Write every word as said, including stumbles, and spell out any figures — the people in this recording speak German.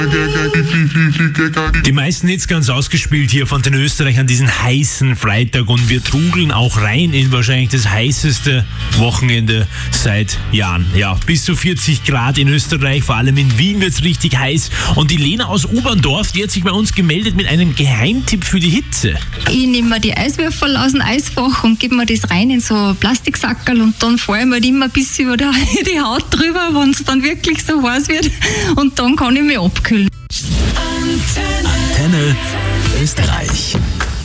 Die meisten Hits ganz ausgespielt hier von den Österreichern diesen heißen Freitag und wir trudeln auch rein in wahrscheinlich das heißeste Wochenende seit Jahren. Ja, bis zu vierzig Grad in Österreich, vor allem in Wien wird's richtig heiß und die Lena aus Oberndorf, die hat sich bei uns gemeldet mit einem Geheimtipp für die Hitze. Ich nehme mir die Eiswürfel aus dem Eisfach und gebe mir das rein in so Plastiksackerl und dann fahre ich mir immer bis über die Haut drüber, wenn es dann wirklich so heiß wird und dann kann ich mich abkühlen. Antenne Österreich.